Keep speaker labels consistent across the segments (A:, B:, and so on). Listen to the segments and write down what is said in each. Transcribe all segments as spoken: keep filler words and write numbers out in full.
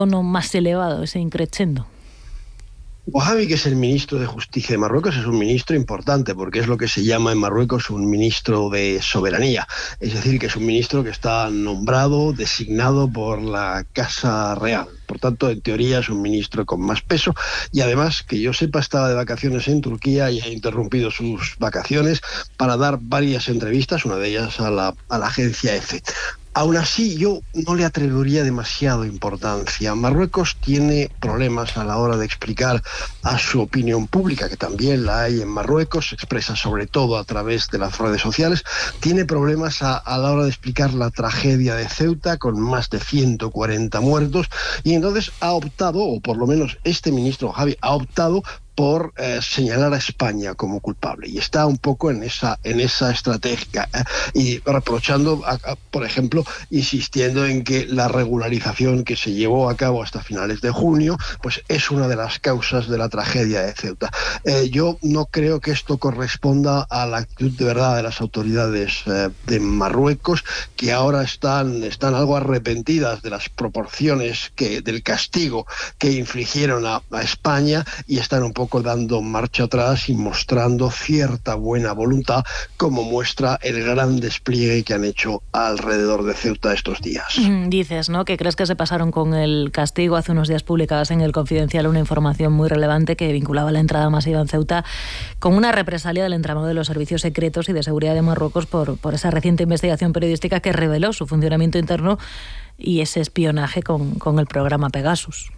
A: tono más elevado, ese increchendo?
B: Wahhabi, que es el ministro de Justicia de Marruecos, es un ministro importante porque es lo que se llama en Marruecos un ministro de soberanía. Es decir, que es un ministro que está nombrado, designado por la Casa Real. Por tanto, en teoría es un ministro con más peso y además, que yo sepa, estaba de vacaciones en Turquía y ha interrumpido sus vacaciones para dar varias entrevistas, una de ellas a la, a la agencia EFE. Aún así, yo no le atribuiría demasiada importancia. Marruecos tiene problemas a la hora de explicar a su opinión pública, que también la hay en Marruecos, se expresa sobre todo a través de las redes sociales. Tiene problemas a, a la hora de explicar la tragedia de Ceuta, con más de ciento cuarenta muertos, y entonces ha optado, o por lo menos este ministro Javi ha optado, por eh, señalar a España como culpable, y está un poco en esa en esa estrategia eh, y reprochando, a, a, por ejemplo, insistiendo en que la regularización que se llevó a cabo hasta finales de junio pues es una de las causas de la tragedia de Ceuta. Eh, yo no creo que esto corresponda a la actitud de verdad de las autoridades eh, de Marruecos, que ahora están, están algo arrepentidas de las proporciones que, del castigo que infligieron a, a España, y están un poco dando marcha atrás y mostrando cierta buena voluntad, como muestra el gran despliegue que han hecho alrededor de Ceuta estos días.
A: Dices, ¿no?, que crees que se pasaron con el castigo. Hace unos días publicabas en El Confidencial una información muy relevante que vinculaba la entrada masiva en Ceuta con una represalia del entramado de los servicios secretos y de seguridad de Marruecos por, por esa reciente investigación periodística que reveló su funcionamiento interno y ese espionaje con, con el programa Pegasus.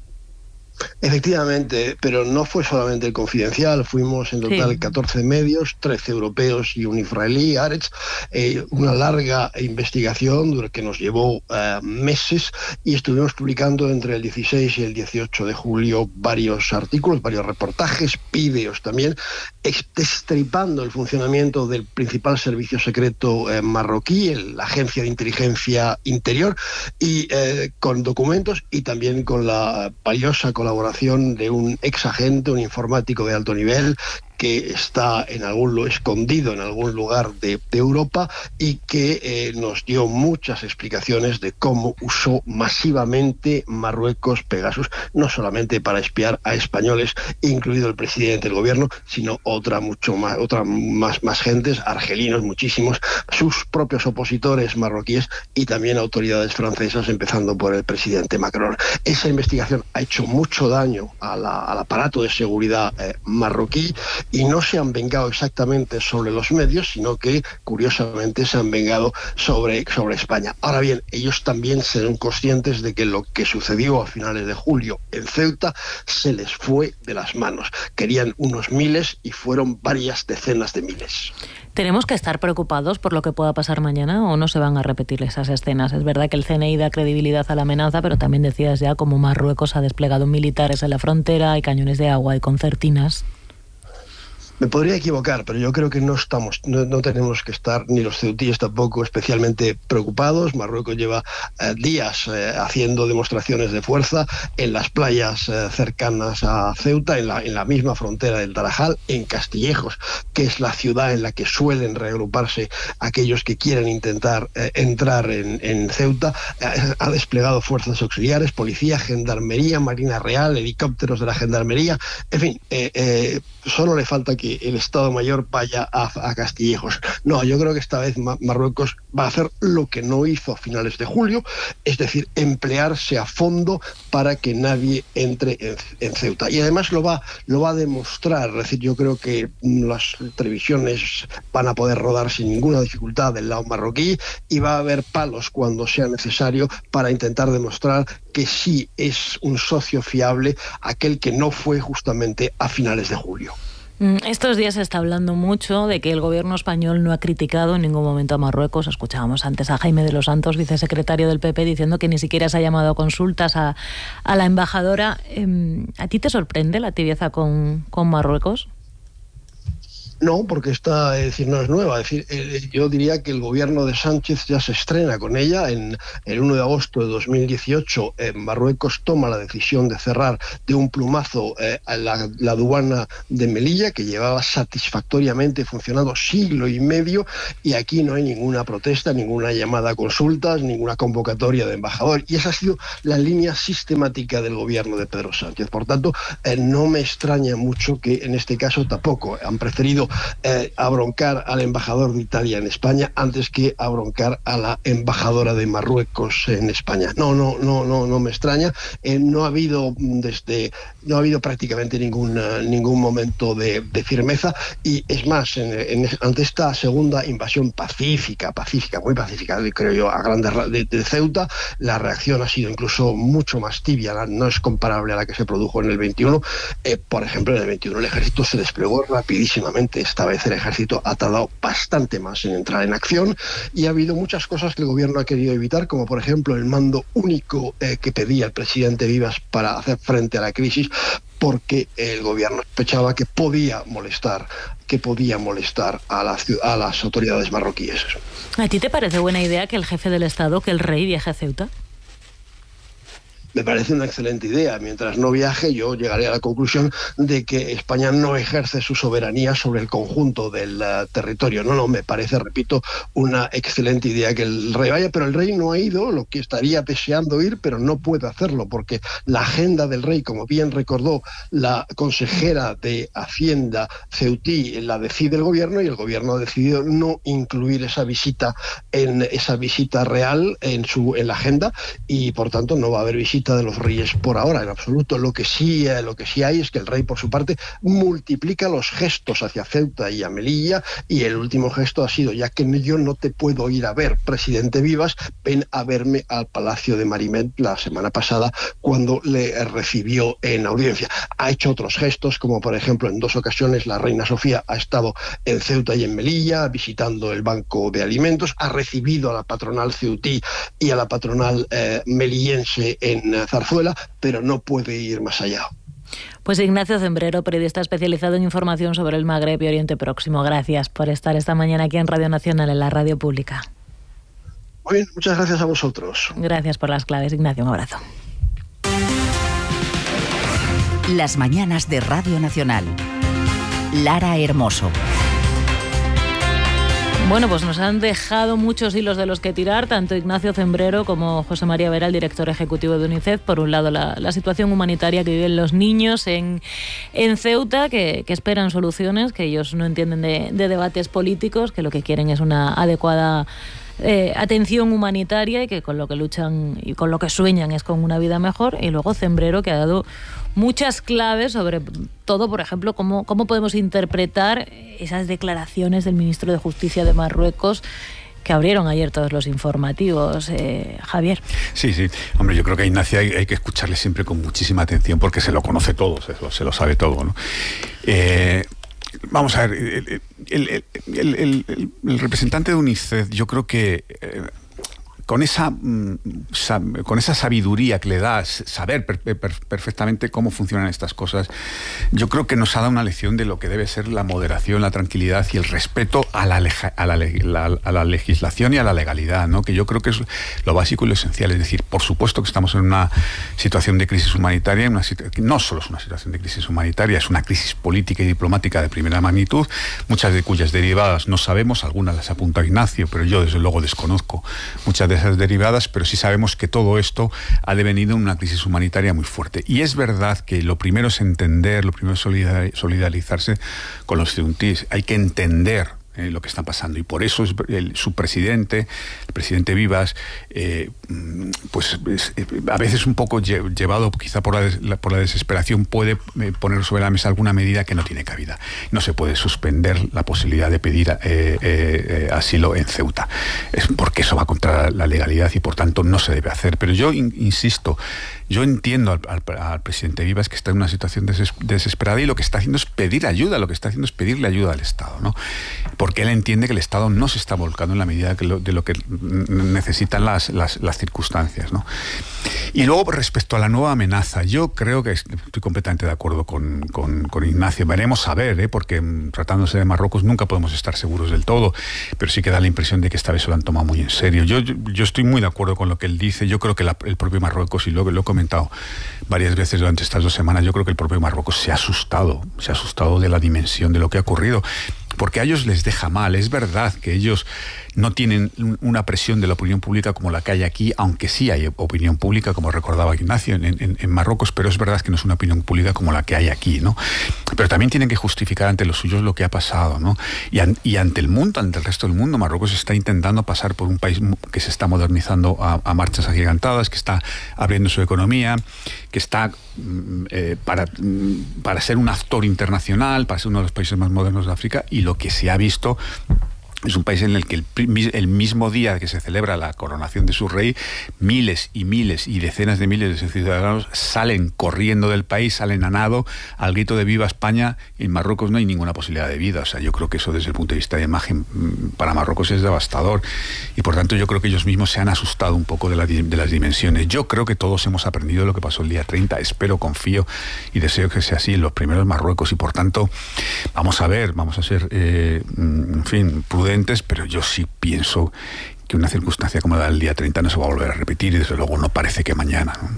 B: Efectivamente, pero no fue solamente El Confidencial, fuimos en total sí. catorce medios, trece europeos y un israelí, Haaretz, eh, una larga investigación que nos llevó eh, meses, y estuvimos publicando entre el dieciséis y el dieciocho de julio varios artículos, varios reportajes, vídeos también, destripando el funcionamiento del principal servicio secreto eh, marroquí, el, la Agencia de Inteligencia Interior, y eh, con documentos y también con la valiosa colaboración colaboración de un ex agente, un informático de alto nivel, que está en algún lugar, escondido en algún lugar de, de Europa, y que eh, nos dio muchas explicaciones de cómo usó masivamente Marruecos Pegasus, no solamente para espiar a españoles, incluido el presidente del gobierno, sino otra mucho más, otra más, más gentes, argelinos muchísimos, sus propios opositores marroquíes y también autoridades francesas, empezando por el presidente Macron. Esa investigación ha hecho mucho daño a la, al aparato de seguridad eh, marroquí, y no se han vengado exactamente sobre los medios, sino que curiosamente se han vengado sobre, sobre España. Ahora bien, ellos también serán conscientes de que lo que sucedió a finales de julio en Ceuta se les fue de las manos. Querían unos miles y fueron varias decenas de miles.
A: ¿Tenemos que estar preocupados por lo que pueda pasar mañana o no se van a repetir esas escenas? Es verdad que el C N I da credibilidad a la amenaza, pero también decías ya como Marruecos ha desplegado militares en la frontera, hay cañones de agua y concertinas.
B: Me podría equivocar, pero yo creo que no estamos, no, no tenemos que estar, ni los ceutíes tampoco, especialmente preocupados. Marruecos lleva eh, días eh, haciendo demostraciones de fuerza en las playas eh, cercanas a Ceuta, en la, en la misma frontera del Tarajal, en Castillejos, que es la ciudad en la que suelen reagruparse aquellos que quieren intentar eh, entrar en, en Ceuta. Eh, ha desplegado fuerzas auxiliares, policía, gendarmería, marina real, helicópteros de la gendarmería, en fin, eh, eh, solo le falta que el Estado Mayor vaya a, a Castillejos. No, yo creo que esta vez Marruecos va a hacer lo que no hizo a finales de julio, es decir, emplearse a fondo para que nadie entre en, en Ceuta. Y además lo va, lo va a demostrar. Es decir, yo creo que las televisiones van a poder rodar sin ninguna dificultad del lado marroquí, y va a haber palos cuando sea necesario para intentar demostrar que sí es un socio fiable aquel que no fue justamente a finales de julio.
A: Estos días se está hablando mucho de que el gobierno español no ha criticado en ningún momento a Marruecos. Escuchábamos antes a Jaime de los Santos, vicesecretario del P P, diciendo que ni siquiera se ha llamado a consultas a, a la embajadora. ¿A ti te sorprende la tibieza con, con Marruecos?
B: No, porque esta, es decir, no es nueva. Es decir, eh, yo diría que el gobierno de Sánchez ya se estrena con ella. En el uno de agosto de dos mil dieciocho, eh, Marruecos toma la decisión de cerrar de un plumazo eh, la, la aduana de Melilla, que llevaba satisfactoriamente funcionando siglo y medio, y aquí no hay ninguna protesta, ninguna llamada a consultas, ninguna convocatoria de embajador. Y esa ha sido la línea sistemática del gobierno de Pedro Sánchez. Por tanto, eh, no me extraña mucho que en este caso tampoco han preferido Eh, abroncar al embajador de Italia en España antes que abroncar a la embajadora de Marruecos en España. No, no, no, no, no me extraña. Eh, no ha habido desde, no ha habido prácticamente ningún uh, ningún momento de, de firmeza, y es más, en, en, ante esta segunda invasión pacífica, pacífica, muy pacífica, creo yo, a grandes de, de Ceuta, la reacción ha sido incluso mucho más tibia. No es comparable a la que se produjo en el veintiuno. Eh, por ejemplo, en el veintiuno el ejército se desplegó rapidísimamente. Esta vez el ejército ha tardado bastante más en entrar en acción, y ha habido muchas cosas que el gobierno ha querido evitar, como por ejemplo el mando único eh, que pedía el presidente Vivas para hacer frente a la crisis, porque el gobierno sospechaba que podía molestar que podía molestar a, la, a las autoridades marroquíes.
A: ¿A ti te parece buena idea que el jefe del Estado, que el rey, viaje a Ceuta?
B: Me parece una excelente idea. Mientras no viaje, yo llegaré a la conclusión de que España no ejerce su soberanía sobre el conjunto del uh, territorio. No, no, me parece, repito, una excelente idea que el rey vaya, pero el rey no ha ido, lo que estaría deseando ir, pero no puede hacerlo, porque la agenda del rey, como bien recordó la consejera de Hacienda ceutí, la decide el gobierno, y el gobierno ha decidido no incluir esa visita en esa visita real en su en la agenda, y por tanto no va a haber visita de los reyes por ahora, en absoluto. Lo que sí, eh, lo que sí hay es que el rey, por su parte, multiplica los gestos hacia Ceuta y a Melilla, y el último gesto ha sido: ya que yo no te puedo ir a ver, presidente Vivas, ven a verme al Palacio de Marimet la semana pasada, cuando le recibió en audiencia. Ha hecho otros gestos, como por ejemplo en dos ocasiones la reina Sofía ha estado en Ceuta y en Melilla visitando el Banco de Alimentos, ha recibido a la patronal ceutí y a la patronal eh, melillense en Zarzuela, pero no puede ir más allá.
A: Pues Ignacio Zembrero, periodista especializado en información sobre el Magreb y Oriente Próximo, gracias por estar esta mañana aquí en Radio Nacional, en la radio pública.
B: Muy bien, muchas gracias a vosotros.
A: Gracias por las claves, Ignacio, un abrazo.
C: Las mañanas de Radio Nacional. Lara Hermoso.
A: Bueno, pues nos han dejado muchos hilos de los que tirar, tanto Ignacio Zembrero como José María Vera, el director ejecutivo de UNICEF. Por un lado, la, la situación humanitaria que viven los niños en, en Ceuta, que, que esperan soluciones, que ellos no entienden de, de debates políticos, que lo que quieren es una adecuada eh, atención humanitaria, y que con lo que luchan y con lo que sueñan es con una vida mejor. Y luego Zembrero, que ha dado muchas claves sobre todo, por ejemplo, cómo, cómo podemos interpretar esas declaraciones del ministro de Justicia de Marruecos, que abrieron ayer todos los informativos. Eh, Javier.
D: Sí, sí. Hombre, yo creo que a Ignacio hay, hay que escucharle siempre con muchísima atención, porque se lo conoce todo, se lo, se lo sabe todo, ¿no? Eh, vamos a ver, el, el, el, el, el, el representante de UNICEF, yo creo que Eh, con esa, con esa sabiduría que le da saber per, per, perfectamente cómo funcionan estas cosas, yo creo que nos ha dado una lección de lo que debe ser la moderación, la tranquilidad y el respeto a la, a la, la, a la legislación y a la legalidad, ¿no? Que yo creo que es lo básico y lo esencial. Es decir, por supuesto que estamos en una situación de crisis humanitaria, una situ- no solo es una situación de crisis humanitaria, es una crisis política y diplomática de primera magnitud, muchas de cuyas derivadas no sabemos, algunas las apunta Ignacio, pero yo desde luego desconozco muchas de esas derivadas, pero sí sabemos que todo esto ha devenido en una crisis humanitaria muy fuerte. Y es verdad que lo primero es entender, lo primero es solidarizarse con los ceutíes. Hay que entender eh, lo que está pasando, y por eso es el, su presidente, el presidente Vivas, eh, pues es, a veces un poco llevado quizá por la, des, la, por la desesperación, puede eh, poner sobre la mesa alguna medida que no tiene cabida. No se puede suspender la posibilidad de pedir eh, eh, asilo en Ceuta, es porque eso va contra la legalidad y por tanto no se debe hacer. Pero yo in, insisto, yo entiendo al, al, al presidente Vivas, que está en una situación deses, desesperada, y lo que está haciendo es pedir ayuda, lo que está haciendo es pedirle ayuda al Estado, ¿no? Por porque él entiende que el Estado no se está volcando en la medida de lo, de lo que necesitan las, las, las circunstancias, ¿no? Y luego, respecto a la nueva amenaza, yo creo que estoy completamente de acuerdo con, con, con Ignacio. Veremos a ver, ¿eh? Porque tratándose de Marruecos nunca podemos estar seguros del todo, pero sí que da la impresión de que esta vez se lo han tomado muy en serio. Yo, yo, yo estoy muy de acuerdo con lo que él dice. Yo creo que la, el propio Marruecos, y lo, lo he comentado varias veces durante estas dos semanas, yo creo que el propio Marruecos se ha asustado, se ha asustado de la dimensión de lo que ha ocurrido, porque a ellos les deja mal. Es verdad que ellos no tienen una presión de la opinión pública como la que hay aquí, aunque sí hay opinión pública, como recordaba Ignacio, en, en, en Marruecos, pero es verdad que no es una opinión pública como la que hay aquí, ¿no? Pero también tienen que justificar ante los suyos lo que ha pasado, ¿no? Y, an, y ante el mundo, ante el resto del mundo, Marruecos está intentando pasar por un país que se está modernizando a, a marchas agigantadas, que está abriendo su economía, que está eh, para, para ser un actor internacional, para ser uno de los países más modernos de África, y lo que se ha visto es un país en el que el, el mismo día que se celebra la coronación de su rey, miles y miles y decenas de miles de ciudadanos salen corriendo del país, salen a nado al grito de ¡Viva España! Y en Marruecos no hay ninguna posibilidad de vida. O sea, yo creo que eso desde el punto de vista de imagen para Marruecos es devastador, y por tanto yo creo que ellos mismos se han asustado un poco de, la, de las dimensiones. Yo creo que todos hemos aprendido lo que pasó el día treinta, espero, confío y deseo que sea así en los primeros Marruecos, y por tanto vamos a ver, vamos a ser, eh, en fin, prudentes, pero yo sí pienso que una circunstancia como la del día treinta no se va a volver a repetir, y desde luego no parece que mañana, ¿no?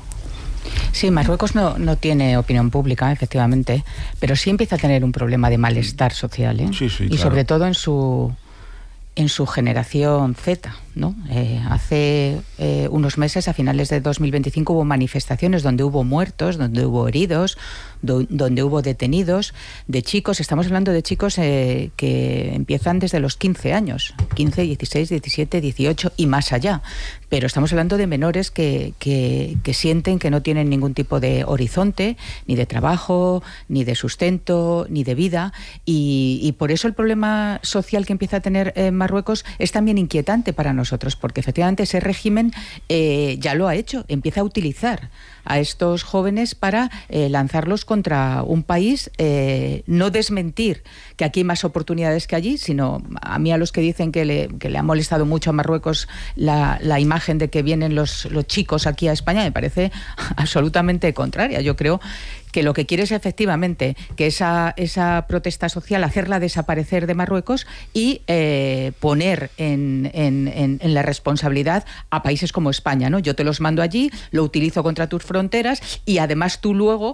E: Sí, Marruecos no, no tiene opinión pública, efectivamente, pero sí empieza a tener un problema de malestar social, ¿eh?
D: Sí, sí,
E: y
D: claro.
E: Sobre todo en su en su generación Z, ¿no? Eh, hace eh, unos meses, a finales de dos mil veinticinco, hubo manifestaciones donde hubo muertos, donde hubo heridos, do, donde hubo detenidos de chicos. Estamos hablando de chicos eh, que empiezan desde los quince años, quince, dieciséis, diecisiete, dieciocho y más allá. Pero estamos hablando de menores que, que, que sienten que no tienen ningún tipo de horizonte, ni de trabajo, ni de sustento, ni de vida. Y, y por eso el problema social que empieza a tener eh, Marruecos es también inquietante para nosotros, porque efectivamente ese régimen eh, ya lo ha hecho, empieza a utilizar a estos jóvenes para eh, lanzarlos contra un país, eh, no desmentir que aquí hay más oportunidades que allí, sino a mí, a los que dicen que le, que le ha molestado mucho a Marruecos la, la imagen de que vienen los, los chicos aquí a España, me parece absolutamente contraria. Yo creo que lo que quiere es efectivamente que esa, esa protesta social, hacerla desaparecer de Marruecos y eh, poner en, en, en, en la responsabilidad a países como España, ¿no? Yo te los mando allí, lo utilizo contra tus fronteras, y además tú luego,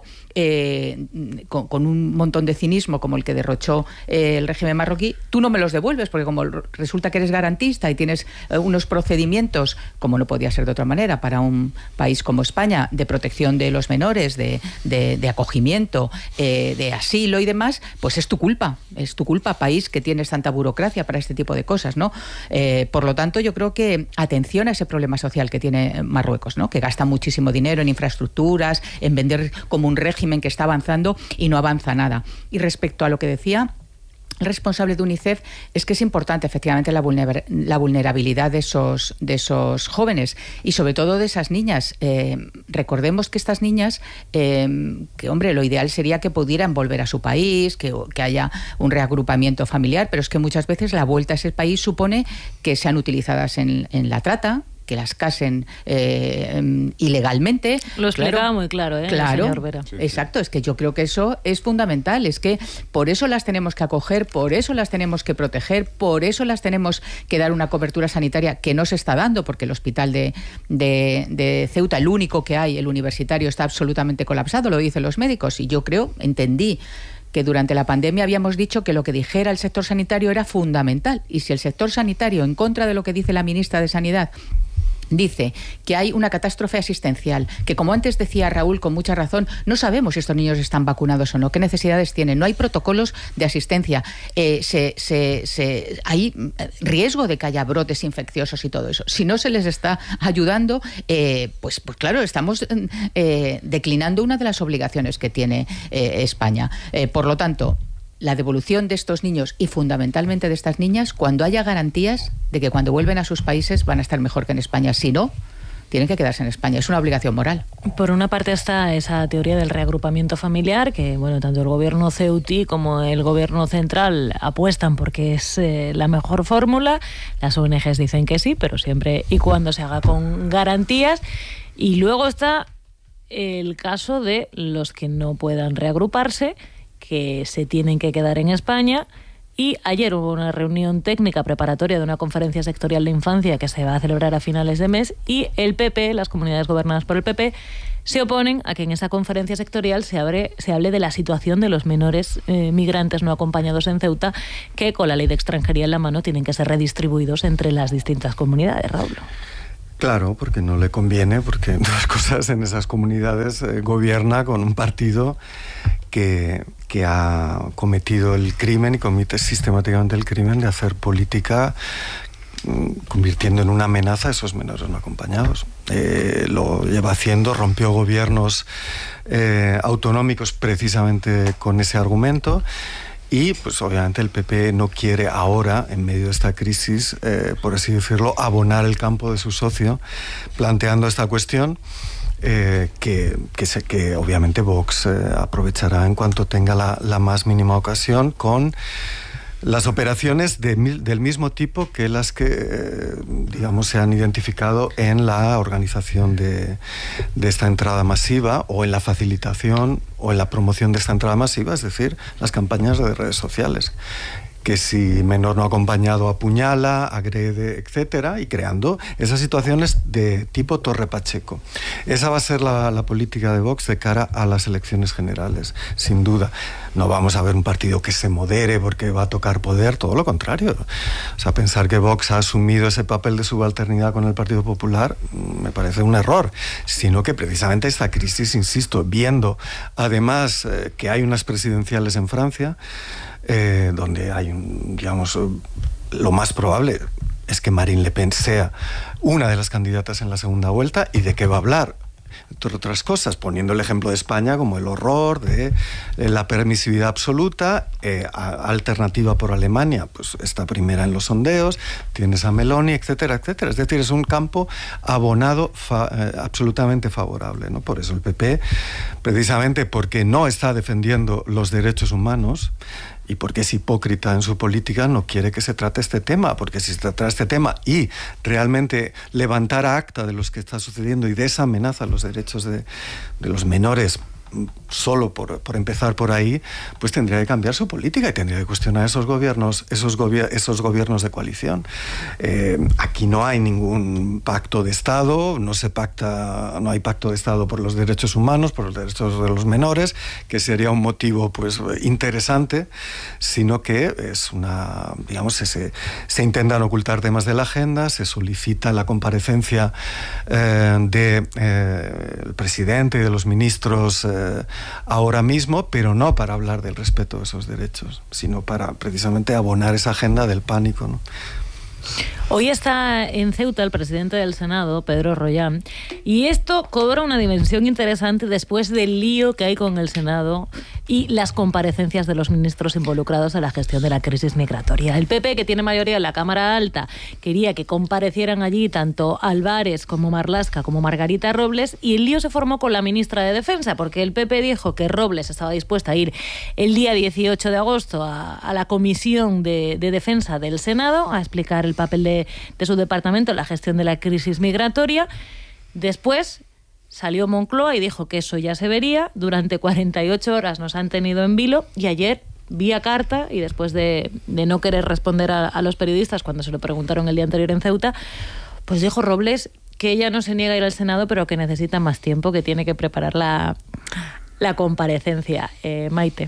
E: eh, con, con un montón de cinismo como el que derrochó eh, el régimen marroquí, tú no me los devuelves, porque como resulta que eres garantista y tienes eh, unos procedimientos, como no podía ser de otra manera para un país como España, de protección de los menores, de, de, de de acogimiento, eh, de asilo y demás, pues es tu culpa, es tu culpa, país que tienes tanta burocracia para este tipo de cosas, ¿no? Eh, por lo tanto, yo creo que atención a ese problema social que tiene Marruecos, ¿no? Que gasta muchísimo dinero en infraestructuras, en vender como un régimen que está avanzando y no avanza nada. Y respecto a lo que decía el responsable de UNICEF, es que es importante efectivamente la, vulner la vulnerabilidad de esos, de esos jóvenes y sobre todo de esas niñas. Eh, recordemos que estas niñas, eh, que hombre, lo ideal sería que pudieran volver a su país, que, que haya un reagrupamiento familiar, pero es que muchas veces la vuelta a ese país supone que sean utilizadas en, en la trata, que las casen eh, ilegalmente.
A: Lo explicaba claro, muy claro, ¿eh?
E: Claro,
A: señor Vera.
E: Sí, exacto, sí. Es que yo creo que eso es fundamental, es que por eso las tenemos que acoger, por eso las tenemos que proteger, por eso las tenemos que dar una cobertura sanitaria que no se está dando, porque el hospital de, de, de Ceuta, el único que hay, el universitario, está absolutamente colapsado, lo dicen los médicos, y yo creo, entendí, que durante la pandemia habíamos dicho que lo que dijera el sector sanitario era fundamental, y si el sector sanitario, en contra de lo que dice la ministra de Sanidad, dice que hay una catástrofe asistencial, que como antes decía Raúl con mucha razón, no sabemos si estos niños están vacunados o no, qué necesidades tienen, no hay protocolos de asistencia, eh, se, se, se, hay riesgo de que haya brotes infecciosos y todo eso. Si no se les está ayudando, eh, pues, pues claro, estamos eh, declinando una de las obligaciones que tiene eh, España. Eh, por lo tanto, la devolución de estos niños y fundamentalmente de estas niñas cuando haya garantías de que cuando vuelven a sus países van a estar mejor que en España. Si no, tienen que quedarse en España. Es una obligación moral.
A: Por una parte está esa teoría del reagrupamiento familiar, que bueno, tanto el gobierno ceutí como el gobierno central apuestan porque es eh, la mejor fórmula. Las O N Ges dicen que sí, pero siempre y cuando se haga con garantías. Y luego está el caso de los que no puedan reagruparse, que se tienen que quedar en España. Y ayer hubo una reunión técnica preparatoria de una conferencia sectorial de infancia que se va a celebrar a finales de mes, y el P P, las comunidades gobernadas por el P P, se oponen a que en esa conferencia sectorial se, abre, se hable de la situación de los menores eh, migrantes no acompañados en Ceuta, que con la ley de extranjería en la mano tienen que ser redistribuidos entre las distintas comunidades, Raúl.
F: Claro, porque no le conviene, porque entre las cosas en esas comunidades eh, gobierna con un partido que, que ha cometido el crimen y comete sistemáticamente el crimen de hacer política mm, convirtiendo en una amenaza a esos menores no acompañados. Eh, lo lleva haciendo, rompió gobiernos eh, autonómicos precisamente con ese argumento. Y, pues, obviamente el P P no quiere ahora, en medio de esta crisis, eh, por así decirlo, abonar el campo de su socio, planteando esta cuestión eh, que, que, se, que obviamente Vox eh, aprovechará en cuanto tenga la, la más mínima ocasión, con las operaciones de, del mismo tipo que las que, eh, digamos, se han identificado en la organización de, de esta entrada masiva, o en la facilitación o en la promoción de esta entrada masiva, es decir, las campañas de redes sociales. Que si menor no acompañado apuñala, agrede, etcétera, y creando esas situaciones de tipo Torre Pacheco. Esa va a ser la, la política de Vox de cara a las elecciones generales, sin duda. No vamos a ver un partido que se modere porque va a tocar poder, todo lo contrario. O sea, pensar que Vox ha asumido ese papel de subalternidad con el Partido Popular me parece un error, sino que precisamente esta crisis, insisto, viendo además eh, que hay unas presidenciales en Francia, Eh, donde hay un, digamos, lo más probable es que Marine Le Pen sea una de las candidatas en la segunda vuelta. ¿Y de qué va a hablar? Entre otras cosas, poniendo el ejemplo de España como el horror de eh, la permisividad absoluta, eh, a, alternativa por Alemania, pues está primera en los sondeos, tienes a Meloni, etcétera, etcétera. Es decir, es un campo abonado fa, eh, absolutamente favorable, ¿no? Por eso el P P, precisamente porque no está defendiendo los derechos humanos, y porque es hipócrita en su política, no quiere que se trate este tema, porque si se tratara este tema y realmente levantara acta de lo que está sucediendo y de esa amenaza a los derechos de, de los menores, solo por, por empezar por ahí, pues tendría que cambiar su política y tendría que cuestionar esos gobiernos, esos, gobier esos gobiernos de coalición. Eh, aquí no hay ningún pacto de Estado, no se pacta, no hay pacto de Estado por los derechos humanos, por los derechos de los menores, que sería un motivo, pues, interesante, sino que es una, digamos, se, se intentan ocultar temas de la agenda, se solicita la comparecencia eh, de eh, el presidente y de los ministros eh, ahora mismo, pero no para hablar del respeto de esos derechos, sino para precisamente abonar esa agenda del pánico, ¿no?
A: Hoy está en Ceuta el presidente del Senado, Pedro Rollán, y esto cobra una dimensión interesante después del lío que hay con el Senado y las comparecencias de los ministros involucrados en la gestión de la crisis migratoria. El P P, que tiene mayoría en la Cámara Alta, quería que comparecieran allí tanto Álvarez como Marlaska como Margarita Robles, y el lío se formó con la ministra de Defensa, porque el P P dijo que Robles estaba dispuesta a ir el día dieciocho de agosto a, a la Comisión de, de Defensa del Senado a explicar el papel de, de su departamento en la gestión de la crisis migratoria. Después salió Moncloa y dijo que eso ya se vería. Durante cuarenta y ocho horas nos han tenido en vilo, y ayer, vía carta, y después de, de no querer responder a, a los periodistas cuando se lo preguntaron el día anterior en Ceuta, pues dijo Robles que ella no se niega a ir al Senado, pero que necesita más tiempo, que tiene que preparar la, la comparecencia. Eh, Maite.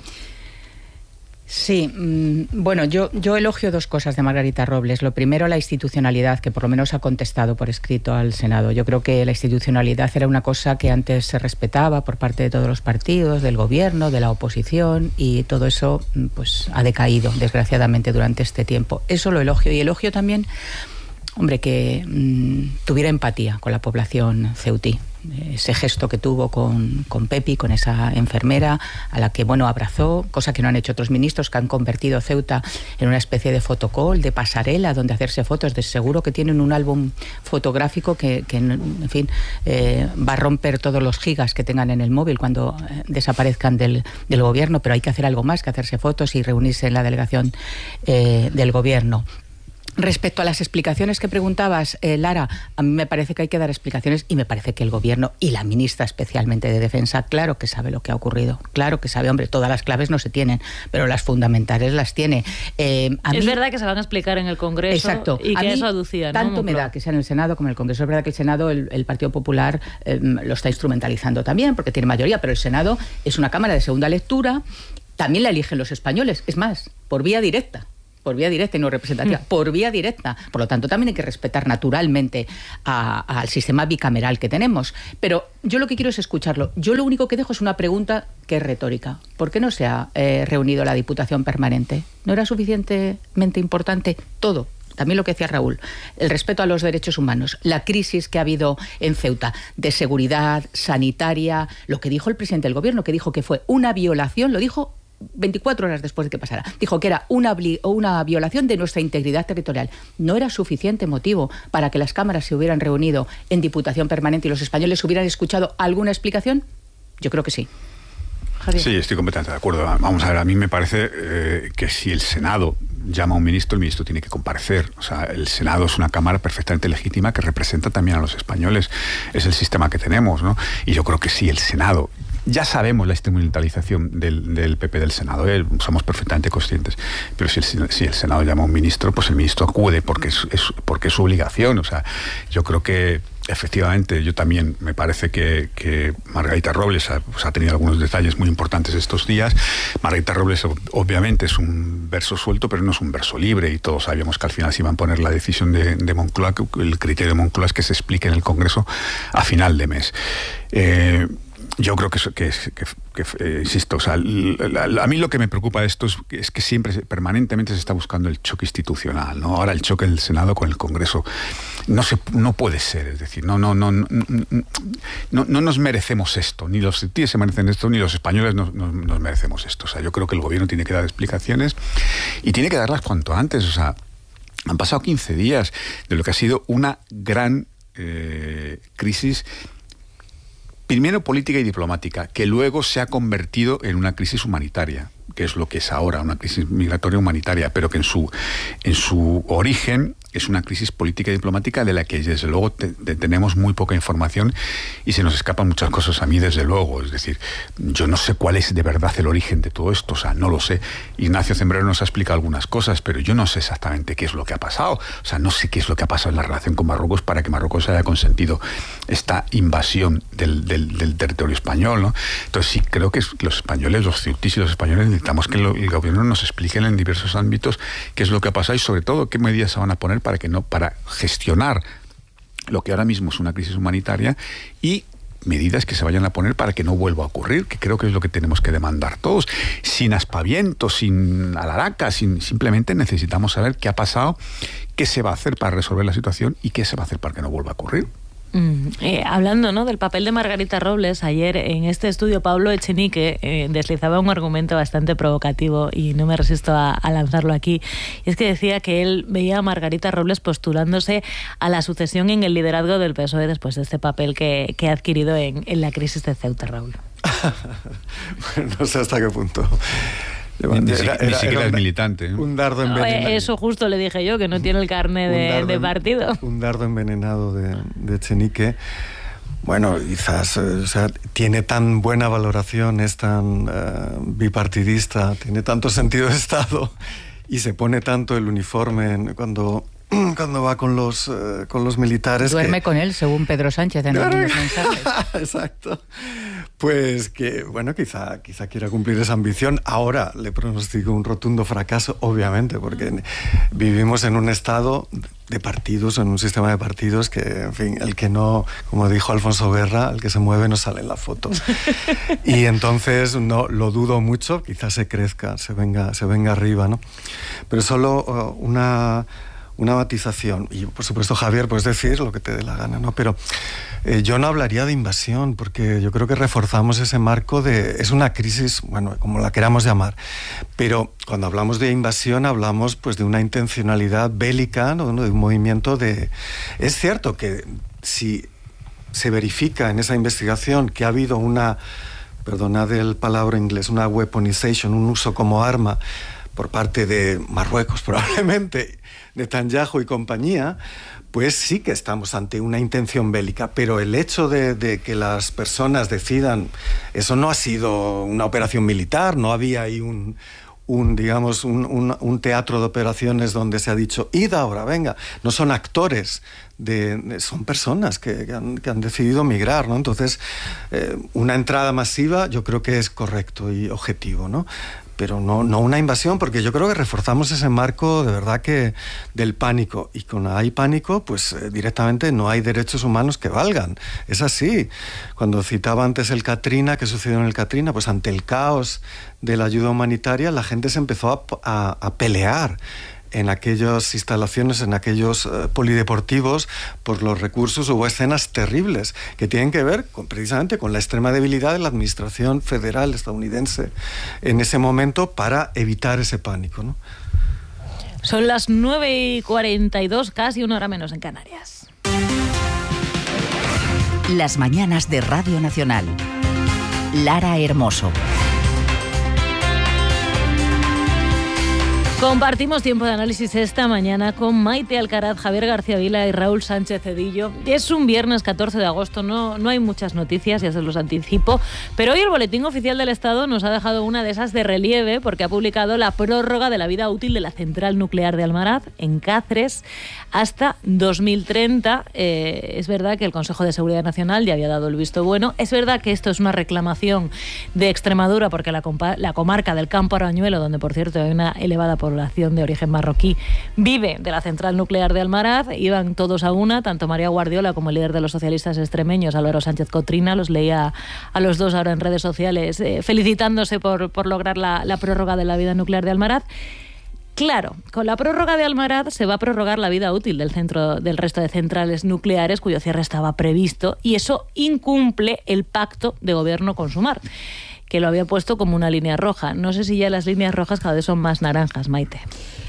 E: Sí, bueno, yo, yo elogio dos cosas de Margarita Robles. Lo primero, la institucionalidad, que por lo menos ha contestado por escrito al Senado. Yo creo que la institucionalidad era una cosa que antes se respetaba por parte de todos los partidos, del gobierno, de la oposición, y todo eso pues ha decaído, desgraciadamente, durante este tiempo. Eso lo elogio. Y elogio también, hombre, que mmm, tuviera empatía con la población ceutí. ese gesto que tuvo con, con Pepi, con esa enfermera, a la que, bueno, abrazó, cosa que no han hecho otros ministros, que han convertido Ceuta en una especie de fotocall, de pasarela, donde hacerse fotos. De seguro que tienen un álbum fotográfico que, que en fin, eh, va a romper todos los gigas que tengan en el móvil cuando eh, desaparezcan del, del gobierno, pero hay que hacer algo más que hacerse fotos y reunirse en la delegación eh, del gobierno. Respecto a las explicaciones que preguntabas, eh, Lara, a mí me parece que hay que dar explicaciones y me parece que el Gobierno y la ministra especialmente de Defensa, claro que sabe lo que ha ocurrido, claro que sabe, hombre, todas las claves no se tienen, pero las fundamentales las tiene. Eh, a
A: es
E: mí,
A: verdad que se van a explicar en el Congreso.
E: Exacto,
A: y que
E: a
A: eso aducía, ¿no?
E: Tanto me da que sea en el Senado como en el Congreso. Es verdad que el Senado, el, el Partido Popular eh, lo está instrumentalizando también porque tiene mayoría, pero el Senado es una Cámara de segunda lectura, también la eligen los españoles, es más, por vía directa. por vía directa y no representativa, mm. por vía directa. Por lo tanto, también hay que respetar naturalmente a, a, al sistema bicameral que tenemos. Pero yo lo que quiero es escucharlo. Yo lo único que dejo es una pregunta que es retórica. ¿Por qué no se ha eh, reunido la Diputación Permanente? ¿No era suficientemente importante todo? También lo que decía Raúl, el respeto a los derechos humanos, la crisis que ha habido en Ceuta, de seguridad, sanitaria, lo que dijo el presidente del Gobierno, que dijo que fue una violación, lo dijo veinticuatro horas después de que pasara. Dijo que era una, una violación de nuestra integridad territorial. ¿No era suficiente motivo para que las cámaras se hubieran reunido en Diputación Permanente y los españoles hubieran escuchado alguna explicación? Yo creo que sí.
D: Javier. Sí, estoy completamente de acuerdo. Vamos a ver, a mí me parece eh, que si el Senado llama a un ministro, el ministro tiene que comparecer. O sea, el Senado es una cámara perfectamente legítima que representa también a los españoles. Es el sistema que tenemos, ¿no? Y yo creo que si el Senado... Ya sabemos la instrumentalización del, del P P del Senado, ¿eh? Somos perfectamente conscientes. Pero si el, si el Senado llama a un ministro, pues el ministro acude porque es, es, porque es su obligación. O sea, yo creo que efectivamente, yo también me parece que, que Margarita Robles ha, pues, ha tenido algunos detalles muy importantes estos días. Margarita Robles obviamente es un verso suelto, pero no es un verso libre, y todos sabíamos que al final se iban a poner la decisión de, de Moncloa, que el criterio de Moncloa es que se explique en el Congreso a final de mes. Eh, Yo creo que, que, que, que eh, insisto, o sea, la, la, a mí lo que me preocupa de esto es, es que siempre, permanentemente se está buscando el choque institucional, ¿no? Ahora el choque del Senado con el Congreso no se, no puede ser, es decir, no, no, no, no, no, no nos merecemos esto, ni los tíos se merecen esto, ni los españoles no, no, nos merecemos esto. O sea, yo creo que el gobierno tiene que dar explicaciones y tiene que darlas cuanto antes. O sea, han pasado quince días de lo que ha sido una gran eh, crisis, primero política y diplomática, que luego se ha convertido en una crisis humanitaria, que es lo que es ahora, una crisis migratoria humanitaria, pero que en su, en su origen es una crisis política y diplomática de la que desde luego te, te, tenemos muy poca información y se nos escapan muchas cosas a mí desde luego. Es decir, yo no sé cuál es de verdad el origen de todo esto, o sea, no lo sé. Ignacio Zembrero nos ha explicado algunas cosas, pero yo no sé exactamente qué es lo que ha pasado. O sea, no sé qué es lo que ha pasado en la relación con Marruecos para que Marruecos haya consentido esta invasión del, del, del territorio español, ¿no? Entonces sí, creo que los españoles, los ceutíes y los españoles necesitamos que lo, el gobierno nos explique en diversos ámbitos qué es lo que ha pasado y sobre todo qué medidas se van a poner para que no para gestionar lo que ahora mismo es una crisis humanitaria y medidas que se vayan a poner para que no vuelva a ocurrir, que creo que es lo que tenemos que demandar todos, sin aspavientos, sin alaraca, sin, simplemente necesitamos saber qué ha pasado, qué se va a hacer para resolver la situación y qué se va a hacer para que no vuelva a ocurrir.
A: Mm, eh, hablando, ¿no?, del papel de Margarita Robles, ayer en este estudio Pablo Echenique eh, deslizaba un argumento bastante provocativo y no me resisto a, a lanzarlo aquí. Y es que decía que él veía a Margarita Robles postulándose a la sucesión en el liderazgo del P S O E después de este papel que, que ha adquirido en, en la crisis de Ceuta, Raúl.
F: Bueno, no sé hasta qué punto.
D: Ni, ni, era, ni siquiera es militante, ¿eh?
F: Un dardo envenenado.
A: Eso justo le dije yo, que no tiene el carné de, de partido.
F: Un dardo envenenado de, de Echenique. Bueno, quizás, o sea, tiene tan buena valoración, es tan uh, bipartidista, tiene tanto sentido de Estado y se pone tanto el uniforme en, cuando... cuando va con los uh, con los militares.
E: Duerme
F: que...
E: con él, según Pedro Sánchez en los mensajes.
F: Exacto. Pues que, bueno, quizá, quizá quiera cumplir esa ambición. Ahora le pronostico un rotundo fracaso, obviamente, porque vivimos en un estado de partidos, en un sistema de partidos que, en fin, el que no, como dijo Alfonso Guerra, el que se mueve no sale en la foto. Y entonces no lo dudo mucho, quizás se crezca, se venga, se venga arriba, ¿no? Pero solo uh, una... una matización. Y por supuesto, Javier, puedes decir lo que te dé la gana, ¿no? Pero eh, yo no hablaría de invasión, porque yo creo que reforzamos ese marco de... Es una crisis, bueno, como la queramos llamar, pero cuando hablamos de invasión hablamos pues de una intencionalidad bélica, ¿no? De un movimiento de... Es cierto que si se verifica en esa investigación que ha habido una, perdonad el palabra inglés, una weaponization, un uso como arma por parte de Marruecos probablemente, Netanyahu y compañía, pues sí que estamos ante una intención bélica, pero el hecho de, de que las personas decidan, eso no ha sido una operación militar, no había ahí un... un digamos un, un, un teatro de operaciones donde se ha dicho id ahora, venga, no son actores de, de, son personas que, que, han, que han decidido migrar, ¿no? Entonces eh, una entrada masiva yo creo que es correcto y objetivo, ¿no? Pero no, no una invasión, porque yo creo que reforzamos ese marco de verdad que del pánico, y cuando hay pánico pues eh, directamente no hay derechos humanos que valgan, es así. Cuando citaba antes el Katrina, ¿qué sucedió en el Katrina? Pues ante el caos de la ayuda humanitaria la gente se empezó a, a, a pelear en aquellas instalaciones, en aquellos uh, polideportivos, por los recursos. Hubo escenas terribles que tienen que ver con, precisamente con la extrema debilidad de la administración federal estadounidense en ese momento para evitar ese pánico, ¿no?
A: Son las nueve y cuarenta y dos, casi una hora menos en Canarias.
C: Las mañanas de Radio Nacional. Lara Hermoso.
A: Compartimos tiempo de análisis esta mañana con Maite Alcaraz, Javier García Vila y Raúl Sánchez Cedillo. Es un viernes catorce de agosto, no, no hay muchas noticias, ya se los anticipo, pero hoy el Boletín Oficial del Estado nos ha dejado una de esas de relieve porque ha publicado la prórroga de la vida útil de la central nuclear de Almaraz, en Cáceres, hasta dos mil treinta. Eh, es verdad que el Consejo de Seguridad Nacional ya había dado el visto bueno. Es verdad que esto es una reclamación de Extremadura porque la, la comarca del Campo Arañuelo, donde por cierto hay una elevada población de origen marroquí, vive de la central nuclear de Almaraz. Iban todos a una, tanto María Guardiola como el líder de los socialistas extremeños, Álvaro Sánchez Cotrina. Los leía a los dos ahora en redes sociales eh, felicitándose por, por lograr la, la prórroga de la vida nuclear de Almaraz. Claro, con la prórroga de Almaraz se va a prorrogar la vida útil del centro del resto de centrales nucleares cuyo cierre estaba previsto, y eso incumple el pacto de gobierno con Sumar, que lo había puesto como una línea roja. No sé si ya las líneas rojas cada vez son más naranjas, Maite.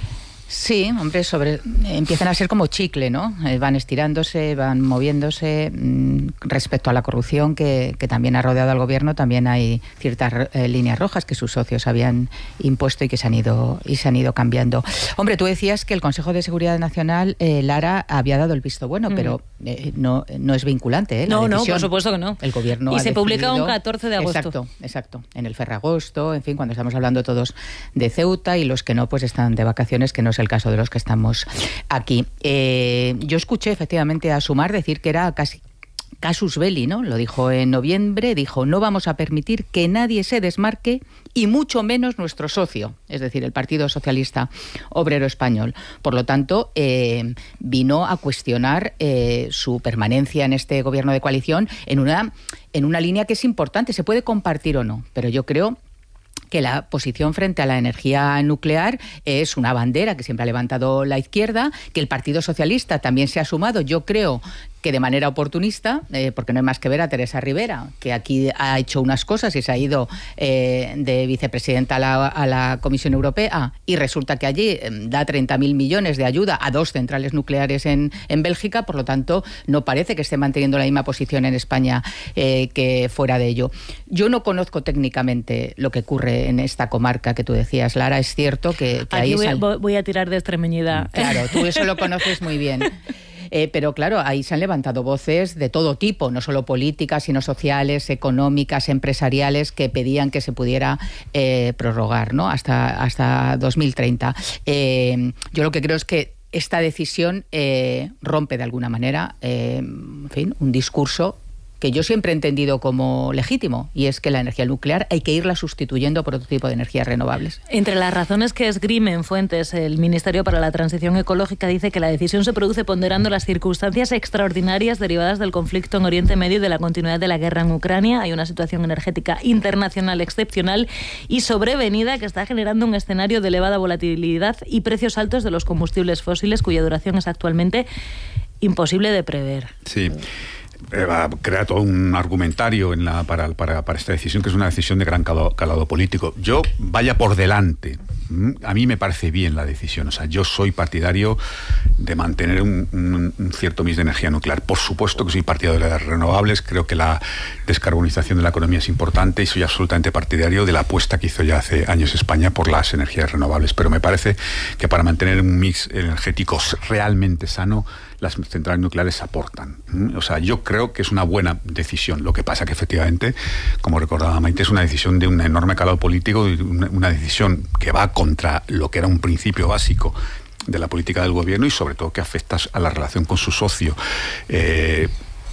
E: Sí, hombre, sobre, empiezan a ser como chicle, ¿no? Eh, van estirándose, van moviéndose. Mm, respecto a la corrupción que, que también ha rodeado al gobierno, también hay ciertas eh, líneas rojas que sus socios habían impuesto y que se han ido y se han ido cambiando. Hombre, tú decías que el Consejo de Seguridad Nacional, eh, Lara, había dado el visto bueno, mm. pero eh, no, no es vinculante, ¿eh? La
A: no,
E: decisión.
A: no, por supuesto que no.
E: El gobierno
A: y
E: ha
A: se
E: decidido,
A: publica un catorce de agosto.
E: Exacto, exacto. En el Ferragosto, en fin, cuando estamos hablando todos de Ceuta, y los que no, pues están de vacaciones, que no es el caso de los que estamos aquí. Eh, yo escuché efectivamente a Sumar decir que era casi casus belli, ¿no? Lo dijo en noviembre, dijo: no vamos a permitir que nadie se desmarque, y mucho menos nuestro socio, es decir, el Partido Socialista Obrero Español. Por lo tanto, eh, vino a cuestionar eh, su permanencia en este gobierno de coalición en una, en una línea que es importante, se puede compartir o no, pero yo creo que la posición frente a la energía nuclear es una bandera que siempre ha levantado la izquierda, que el Partido Socialista también se ha sumado, yo creo que de manera oportunista, eh, porque no hay más que ver a Teresa Rivera, que aquí ha hecho unas cosas y se ha ido eh, de vicepresidenta a la, a la Comisión Europea, y resulta que allí eh, da treinta mil millones de ayuda a dos centrales nucleares en, en Bélgica. Por lo tanto, no parece que esté manteniendo la misma posición en España eh, que fuera de ello. Yo no conozco técnicamente lo que ocurre en esta comarca que tú decías, Lara. Es cierto que, que ahí...
A: Voy,
E: sal...
A: voy a tirar de extremeñidad.
E: Claro, tú eso lo conoces muy bien. Eh, pero claro, ahí se han levantado voces de todo tipo, no solo políticas, sino sociales, económicas, empresariales, que pedían que se pudiera eh, prorrogar, ¿no? hasta, hasta dos mil treinta. Eh, yo lo que creo es que esta decisión eh, rompe de alguna manera, eh, en fin, un discurso que yo siempre he entendido como legítimo, y es que la energía nuclear hay que irla sustituyendo por otro tipo de energías renovables.
A: Entre las razones que esgrimen fuentes, el Ministerio para la Transición Ecológica dice que la decisión se produce ponderando las circunstancias extraordinarias derivadas del conflicto en Oriente Medio y de la continuidad de la guerra en Ucrania. Hay una situación energética internacional excepcional y sobrevenida que está generando un escenario de elevada volatilidad y precios altos de los combustibles fósiles, cuya duración es actualmente imposible de prever.
D: Sí. Crea todo un argumentario en la, para, para, para esta decisión, que es una decisión de gran calado, calado político. Yo, vaya por delante, a mí me parece bien la decisión. O sea, yo soy partidario de mantener un, un, un cierto mix de energía nuclear. Por supuesto que soy partidario de las renovables, creo que la descarbonización de la economía es importante y soy absolutamente partidario de la apuesta que hizo ya hace años España por las energías renovables. Pero me parece que para mantener un mix energético realmente sano, las centrales nucleares aportan. O sea, yo creo que es una buena decisión. Lo que pasa que efectivamente, como recordaba Maite, es una decisión de un enorme calado político, y una, una decisión que va contra lo que era un principio básico de la política del gobierno y sobre todo que afecta a la relación con su socio. Eh,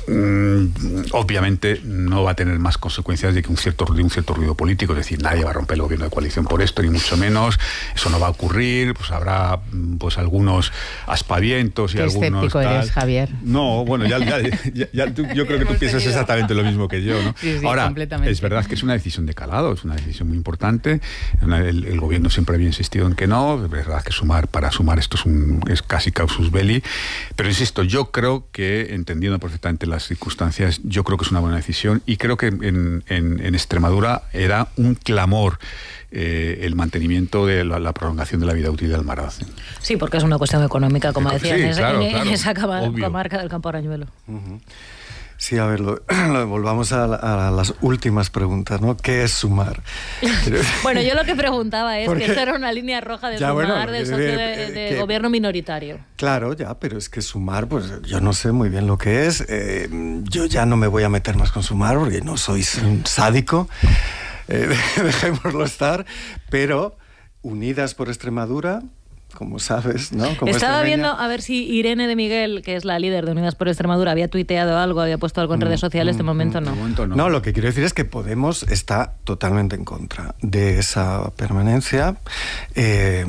D: Mm, obviamente no va a tener más consecuencias de que un cierto, de un cierto ruido político, es decir, nadie va a romper el gobierno de coalición por esto, ni mucho menos, eso no va a ocurrir, pues habrá pues algunos aspavientos y
E: Qué
D: algunos
E: escéptico
D: tal.
E: Eres, Javier.
D: No, bueno, ya, ya, ya, ya tú, yo creo que tú piensas tenido. exactamente lo mismo que yo, ¿no?
E: Sí, sí,
D: ahora, es verdad que es una decisión de calado, es una decisión muy importante, el, el gobierno siempre había insistido en que no, es verdad que sumar, para sumar esto es, un, es casi causus belli, pero insisto, yo creo que, entendiendo perfectamente la las circunstancias, yo creo que es una buena decisión y creo que en, en, en Extremadura era un clamor eh, el mantenimiento de la, la prolongación de la vida útil del Almaraz.
A: Sí, porque es una cuestión económica, como decían, sí, claro, en,
D: claro,
A: en esa comarca del Campo Arañuelo.
F: Uh-huh. Sí, a ver, lo, lo, volvamos a, a las últimas preguntas, ¿no? ¿Qué es sumar?
A: Bueno, yo lo que preguntaba es
F: Porque,
A: que esta era una línea roja de
F: ya,
A: sumar
F: bueno,
A: del socio de, de que, gobierno minoritario.
F: Claro, ya, pero es que sumar, pues yo no sé muy bien lo que es. Eh, yo ya no me voy a meter más con sumar porque no soy un sádico. Eh, dejémoslo estar. Pero Unidas por Extremadura, como sabes, ¿no? Como
A: Estaba
F: extremeña.
A: viendo a ver si Irene de Miguel, que es la líder de Unidas por Extremadura, había tuiteado algo, había puesto algo en redes sociales. Mm, de momento no.
D: De momento no.
F: No, lo que quiero decir es que Podemos está totalmente en contra de esa permanencia. Eh,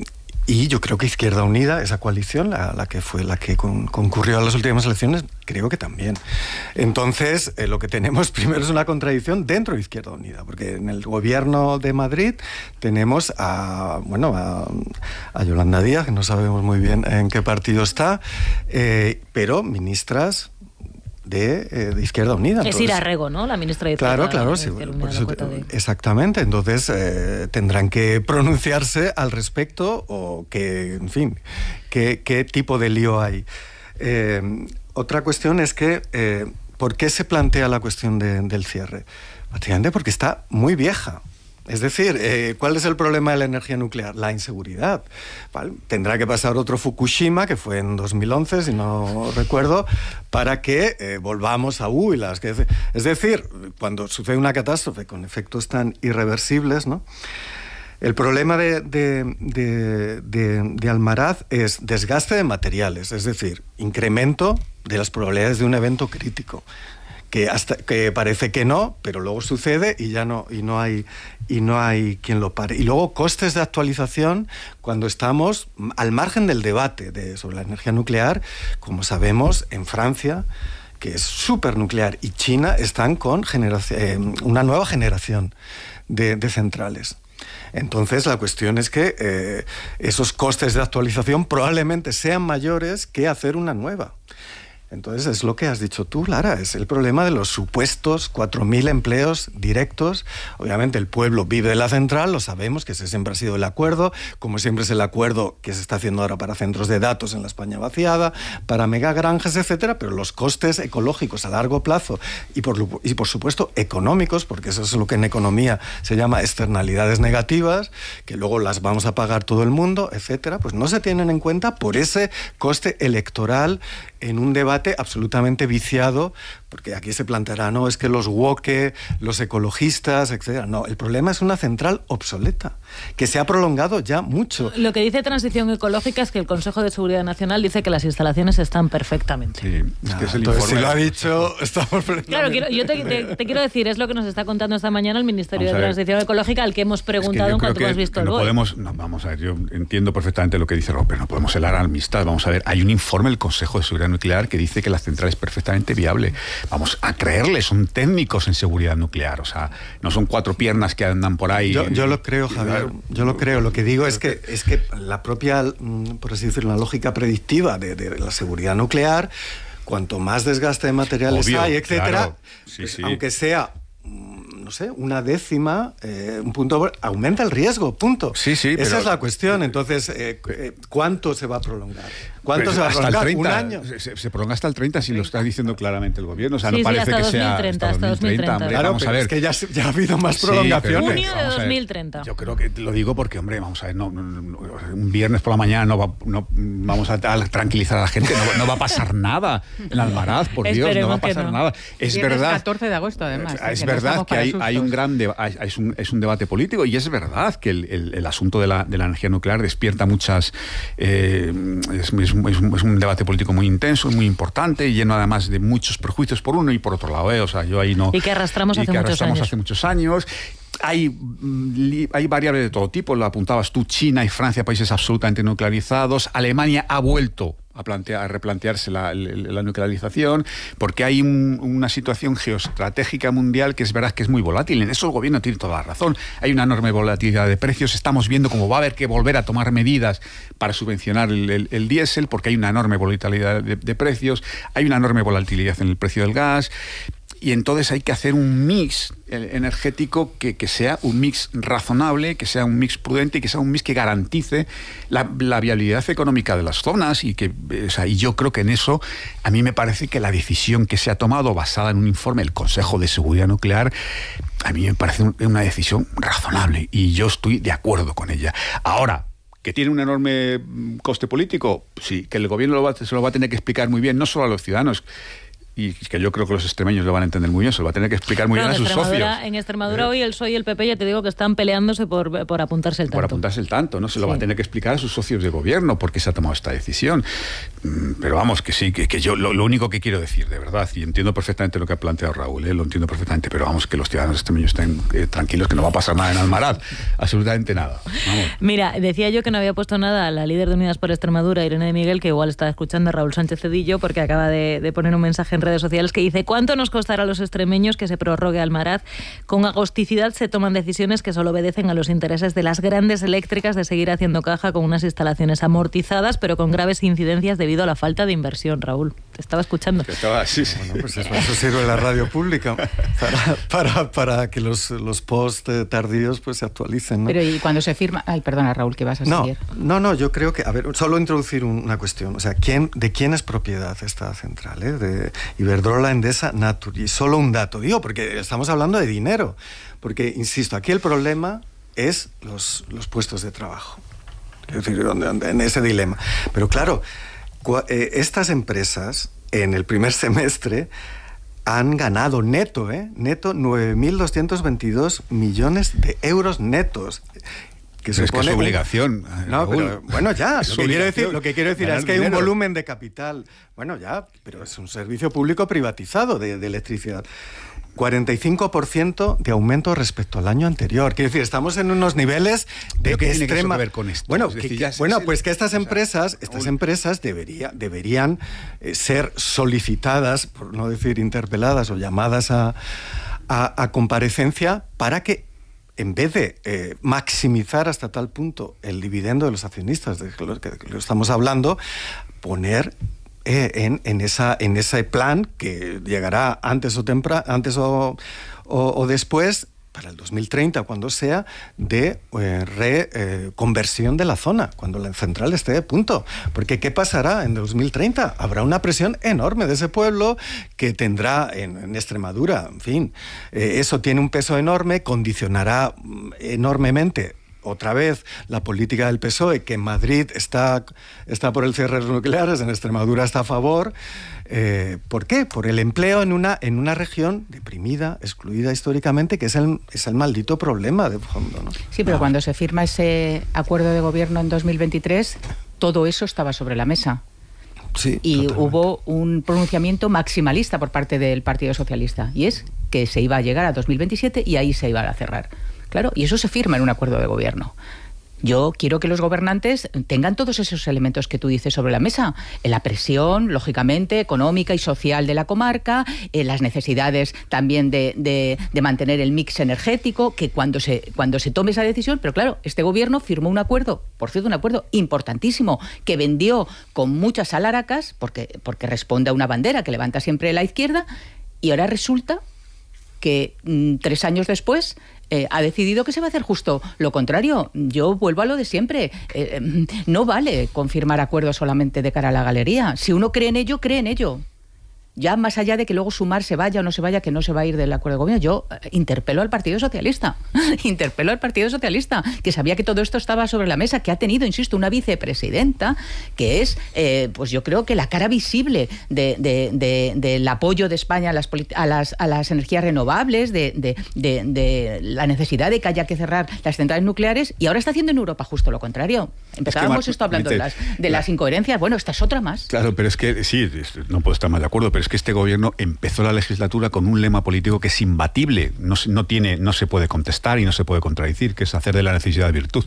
F: Y yo creo que Izquierda Unida, esa coalición, la, la que fue la que con, concurrió a las últimas elecciones, creo que también. Entonces, eh, lo que tenemos primero es una contradicción dentro de Izquierda Unida, porque en el gobierno de Madrid tenemos a, bueno, a, a Yolanda Díaz, que no sabemos muy bien en qué partido está, eh, pero ministras De, eh, de Izquierda Unida.
A: Es Ira Rego, ¿no? La ministra de Izquierda
F: Claro, claro,
A: de
F: sí,
A: Unida,
F: por eso,
A: de...
F: exactamente. Entonces eh, tendrán que pronunciarse al respecto o que, en fin, qué, qué tipo de lío hay. Eh, otra cuestión es que, eh, ¿por qué se plantea la cuestión de, del cierre? Básicamente porque está muy vieja. Es decir, eh, ¿cuál es el problema de la energía nuclear? La inseguridad. ¿Vale? Tendrá que pasar otro Fukushima, que fue en dos mil once, si no recuerdo, para que eh, volvamos a huilas. Que, es decir, cuando sucede una catástrofe con efectos tan irreversibles, ¿no? El problema de, de, de, de, de Almaraz es desgaste de materiales, es decir, incremento de las probabilidades de un evento crítico. Que hasta que parece que no, pero luego sucede y ya no y no hay y no hay quien lo pare. Y luego costes de actualización cuando estamos al margen del debate de, sobre la energía nuclear, como sabemos, en Francia, que es súper nuclear, y China están con generación, eh, una nueva generación de, de centrales. Entonces la cuestión es que eh, esos costes de actualización probablemente sean mayores que hacer una nueva. Entonces es lo que has dicho tú, Lara, es el problema de los supuestos cuatro mil empleos directos. Obviamente el pueblo vive de la central, lo sabemos, que ese siempre ha sido el acuerdo, como siempre es el acuerdo que se está haciendo ahora para centros de datos en la España vaciada, para megagranjas, etcétera, pero los costes ecológicos a largo plazo y por, y por supuesto económicos, porque eso es lo que en economía se llama externalidades negativas, que luego las vamos a pagar todo el mundo, etcétera, pues no se tienen en cuenta por ese coste electoral en un debate absolutamente viciado porque aquí se planteará, no, es que los woke, los ecologistas, etcétera. No, el problema es una central obsoleta, que se ha prolongado ya mucho.
A: Lo que dice Transición Ecológica es que el Consejo de Seguridad Nacional dice que las instalaciones están perfectamente.
D: Sí, es que
F: Ah,
D: es el
F: entonces,
D: informe.
F: si lo ha dicho, estamos...
A: Claro, quiero, yo te, te, te quiero decir, es lo que nos está contando esta mañana el Ministerio
D: Vamos a
A: de
D: ver.
A: Transición Ecológica, al que hemos preguntado
D: Es que yo
A: en
D: creo
A: cuanto
D: que
A: hemos visto el
D: no
A: B O E.
D: podemos, no, vamos a ver, yo entiendo perfectamente lo que dice Rob, pero no podemos helar a la amistad. Vamos a ver, hay un informe del Consejo de Seguridad Nuclear que dice que la central es perfectamente viable. Vamos a creerle, son técnicos en seguridad nuclear, o sea, no son cuatro piernas que andan por ahí.
F: Yo, yo lo creo, Javier, yo lo creo. Lo que digo es que, es que la propia, por así decirlo, la lógica predictiva de, de la seguridad nuclear, cuanto más desgaste de materiales
D: Obvio,
F: hay, etcétera,
D: claro. Sí, sí.
F: aunque sea, no sé, una décima, eh, un punto, aumenta el riesgo, punto.
D: Sí, sí,
F: Esa
D: pero-
F: es la cuestión. Entonces, eh, eh, ¿cuánto se va a prolongar? ¿Cuánto
D: Pues
F: se va a
D: hasta
F: prolongar?
D: el treinta,
F: ¿Un año?
D: Se, se prolonga hasta el treinta, si lo está diciendo claramente el gobierno. O sea,
A: Sí,
D: no
A: sí,
D: parece
A: hasta
D: que
A: dos mil
D: sea
A: treinta, hasta dos mil treinta.
D: hombre,
F: Claro,
D: vamos
F: pero
D: a ver.
F: es que ya, se- ya ha habido más
D: Sí,
F: prolongaciones.
D: pero-
A: Junio de
D: vamos a ver,
A: dos mil treinta.
D: Yo creo que lo digo porque, hombre, vamos a ver, no, no, no, un viernes por la mañana no, va, no vamos a, a tranquilizar a la gente, no, no va a pasar nada en Almaraz, por Dios, no va a
A: Esperemos que
D: pasar
A: no.
D: nada. Es
E: Viernes
D: verdad.
E: catorce de agosto, además.
D: Eh, Es
E: que no
D: verdad
E: estamos
D: que
E: para
D: hay,
E: sustos.
D: hay un gran deba- hay- es, un, es un debate político y es verdad que el, el, el asunto de la, de la energía nuclear despierta muchas... Eh, es, es un, es un- es un debate político muy intenso, muy importante y lleno además de muchos prejuicios por uno y por otro lado. ¿eh? O sea, yo ahí no...
A: Y que arrastramos
D: y
A: hace
D: que
A: muchos
D: arrastramos
A: años.
D: hace muchos años. Hay, mm, li- hay variables de todo tipo, lo apuntabas tú, China y Francia, países absolutamente nuclearizados. Alemania ha vuelto a, plantear, a replantearse la, la- la nuclearización, porque hay un- una situación geoestratégica mundial que es verdad que es muy volátil. En eso el gobierno tiene toda la razón. Hay una enorme volatilidad de precios. Estamos viendo cómo va a haber que volver a tomar medidas para subvencionar el, el- el diésel, porque hay una enorme volatilidad de, de precios, hay una enorme volatilidad en el precio del gas. Y entonces hay que hacer un mix energético que, que sea un mix razonable, que sea un mix prudente y que sea un mix que garantice la, la viabilidad económica de las zonas. Y, que, o sea, y yo creo que en eso a mí me parece que la decisión que se ha tomado basada en un informe del Consejo de Seguridad Nuclear, a mí me parece un- una decisión razonable y yo estoy de acuerdo con ella. Ahora, ¿que tiene un enorme mm, coste político? Sí, que el gobierno lo va, se lo va a tener que explicar muy bien, no solo a los ciudadanos, y que yo creo que los extremeños lo van a entender muy bien, se lo va a tener que explicar muy
A: No,
D: bien a
A: en
D: sus
A: Extremadura-
D: socios.
A: En Extremadura
D: Eh,
A: hoy el P S O E y el P P ya te digo que están peleándose por, por apuntarse el tanto.
D: Por apuntarse el tanto, ¿no? Se lo
A: Sí.
D: va a tener que explicar a sus socios de gobierno por qué se ha tomado esta decisión. Mm, Pero vamos, que sí, que, que yo lo, lo único que quiero decir, de verdad, y entiendo perfectamente lo que ha planteado Raúl, ¿eh? Lo entiendo perfectamente, pero vamos, que los ciudadanos extremeños estén eh, tranquilos, que no va a pasar nada en Almaraz, absolutamente nada. Vamos.
A: Mira, decía yo que no había puesto nada a la líder de Unidas por Extremadura, Irene de Miguel, que igual está escuchando a Raúl Sánchez Cedillo, porque acaba de, de poner un mensaje en redes sociales que dice: ¿cuánto nos costará a los extremeños que se prorrogue Almaraz? Con agosticidad se toman decisiones que solo obedecen a los intereses de las grandes eléctricas de seguir haciendo caja con unas instalaciones amortizadas, pero con graves incidencias debido a la falta de inversión. Raúl, te estaba escuchando.
D: Que estaba- sí, sí.
F: Bueno, pues eso, eso sirve la radio pública para, para, para que los, los post eh, tardíos pues se actualicen, ¿no?
E: Pero y cuando se firma... Ay, perdona, Raúl, que vas a
F: No,
E: seguir.
F: no, no, yo creo que, a ver, solo introducir un- una cuestión. O sea, ¿quién, ¿de quién es propiedad esta central? eh? De Iberdrola, Endesa, Naturgy. Solo un dato, digo, porque estamos hablando de dinero. Porque, insisto, aquí el problema es los, los puestos de trabajo. Es decir, donde- donde- en ese dilema. Pero claro, cua- eh, estas empresas en el primer semestre han ganado neto, ¿eh? Neto nueve mil doscientos veintidós millones de euros netos. Que
D: Pero es que es
F: supone un-
D: obligación.
F: No,
D: Raúl.
F: pero bueno, ya.
D: Es
F: Lo que, quiero decir,
D: obligación
F: lo que quiero decir
D: ganar
F: es que hay un
D: dinero.
F: volumen de capital. Bueno, ya, pero es un servicio público privatizado de, de electricidad. cuarenta y cinco por ciento de aumento respecto al año anterior. Quiero decir, estamos en unos niveles de
D: ¿Pero qué tiene que eso
F: extrema...
D: que ver con esto?
F: Bueno,
D: Es decir,
F: que-
D: ya
F: que-
D: se-
F: bueno
D: se-
F: pues que estas
D: o sea,
F: empresas, estas
D: Raúl.
F: empresas debería, deberían eh, ser solicitadas, por no decir interpeladas o llamadas a, a, a comparecencia para que, en vez de eh, maximizar hasta tal punto el dividendo de los accionistas, de lo que, que lo estamos hablando, poner eh, en, en, esa, en ese plan que llegará antes o, tempra, antes o, o, o después, para el dos mil treinta, cuando sea, de eh, reconversión eh, de la zona, cuando la central esté de punto. Porque ¿qué pasará en dos mil treinta? Habrá una presión enorme de ese pueblo que tendrá en, en Extremadura, en fin, eh, eso tiene un peso enorme, condicionará mm, enormemente otra vez la política del P S O E, que en Madrid está, está por el cierre de los nucleares, en Extremadura está a favor. Eh, ¿Por qué? Por el empleo en una, en una región deprimida, excluida históricamente, que es el, es el maldito problema de fondo, ¿no?
E: Sí, pero no. Cuando se firma ese acuerdo de gobierno en dos mil veintitrés, todo eso estaba sobre la mesa.
F: Sí,
E: y
F: totalmente.
E: Hubo un pronunciamiento maximalista por parte del Partido Socialista, y es que se iba a llegar a dos mil veintisiete y ahí se iba a cerrar. Claro, y eso se firma en un acuerdo de gobierno. Yo quiero que los gobernantes tengan todos esos elementos que tú dices sobre la mesa. La presión, lógicamente, económica y social de la comarca, eh, las necesidades también de, de, de mantener el mix energético, que cuando se, cuando se tome esa decisión, pero claro, este gobierno firmó un acuerdo, por cierto, un acuerdo importantísimo, que vendió con muchas alaracas, porque, porque responde a una bandera que levanta siempre la izquierda, y ahora resulta que mmm, tres años después eh, ha decidido que se va a hacer justo lo contrario. Yo vuelvo a lo de siempre. Eh, no vale confirmar acuerdos solamente de cara a la galería. Si uno cree en ello, cree en ello. Ya más allá de que luego Sumar se vaya o no se vaya, que no se va a ir del acuerdo de gobierno, yo interpelo al Partido Socialista, interpelo al Partido Socialista, que sabía que todo esto estaba sobre la mesa, que ha tenido, insisto, una vicepresidenta, que es, eh, pues yo creo que la cara visible de, de, de, del apoyo de España a las, a las, a las energías renovables, de, de, de, de la necesidad de que haya que cerrar las centrales nucleares, y ahora está haciendo en Europa justo lo contrario. Empezábamos es que, esto hablando Maite, de, las, de la, las incoherencias, bueno, esta es otra más.
D: Claro, pero es que, sí, no puedo estar más de acuerdo, pero es que este gobierno empezó la legislatura con un lema político que es imbatible, no, no, tiene, no se puede contestar y no se puede contradecir, que es hacer de la necesidad virtud.